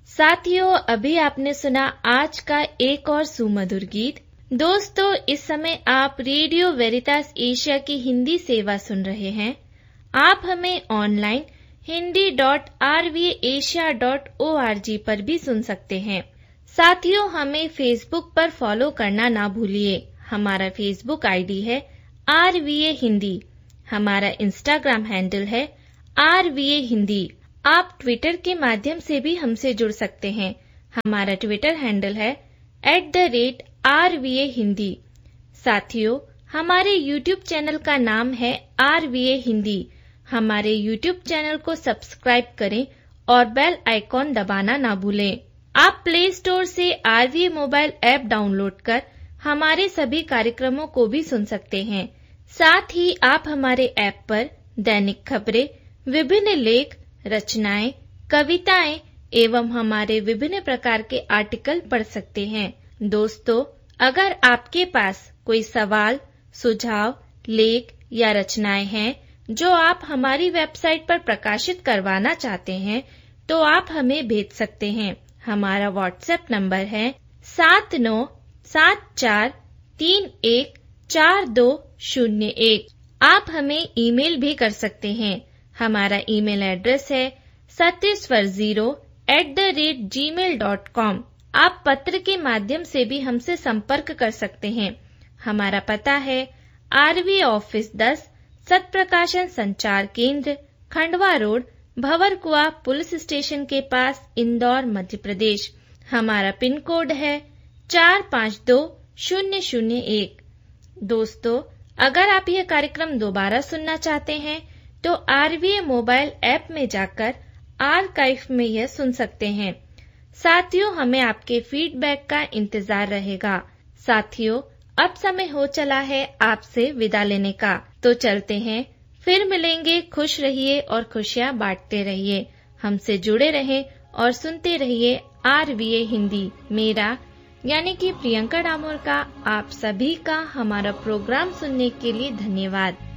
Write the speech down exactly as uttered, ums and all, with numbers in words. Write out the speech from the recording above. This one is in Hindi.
साथियों, अभी आपने सुना आज का एक और सुमधुर गीत। दोस्तों, इस समय आप रेडियो वेरितास एशिया की हिंदी सेवा सुन रहे हैं। आप हमें online Hindi dot are we Asia dot O R G पर भी सुन सकते हैं। साथियों, हमें फेसबुक पर फॉलो करना ना भूलिए। हमारा फेसबुक आईडी है आर वी ए हिंदी। हमारा इंस्टाग्राम हैंडल है आर वी ए हिंदी। आप ट्विटर के माध्यम से भी हमसे जुड़ सकते हैं। हमारा ट्विटर हैंडल है at the rate are V A Hindi. साथियों, हमारे यूट्यूब चैनल का नाम है आर वी ए हिंदी। हमारे यूट्यूब चैनल को सब्सक्राइब करें और बेल आइकॉन दबाना ना भूलें। आप प्ले स्टोर से are V A mobile app download कर हमारे सभी कार्यक्रमों को भी सुन सकते हैं। साथ ही आप हमारे ऐप पर दैनिक खबरें, विभिन्न लेख, रचनाएं, कविताएं एवं हमारे विभिन्न प्रकार के आर्टिकल पढ़ सकते हैं। दोस्तों, अगर आपके पास कोई सवाल, सुझाव, लेख या रचनाएं हैं जो आप हमारी वेबसाइट पर प्रकाशित करवाना चाहते हैं, तो आप हमें भेज सकते हैं। हमारा व्हाट्सएप नंबर है सात नौ सात चार तीन एक चार दो शून्य एक। आप हमें ईमेल भी कर सकते हैं। हमारा ईमेल एड्रेस है सत्यस्वर zero at the rate ji mail dot com. आप पत्र के माध्यम से भी हमसे संपर्क कर सकते हैं। हमारा पता है आरवी ऑफिस दस, सत प्रकाशन संचार केंद्र, Khandwa road, Bhanwarkuan police station के पास, इंदौर, मध्य प्रदेश। हमारा पिन कोड है चार पाँच दो शून्य शून्य एक। दोस्तों, अगर आप यह कार्यक्रम दोबारा सुनना चाहते हैं तो are V A mobile app में जाकर आर्काइव में यह सुन सकते हैं। साथियों, हमें आपके फीडबैक का इंतजार रहेगा। साथियों, अब समय हो चला है आपसे विदा लेने का, तो चलते हैं। फिर मिलेंगे। खुश रहिए और खुशियाँ बांटते रहिए। हमसे जुड़े रहें और सुनते रहिए आर वी ए हिंदी। मेरा यानी कि प्रियंका डामोर का आप सभी का हमारा प्रोग्राम सुनने के लिए धन्यवाद।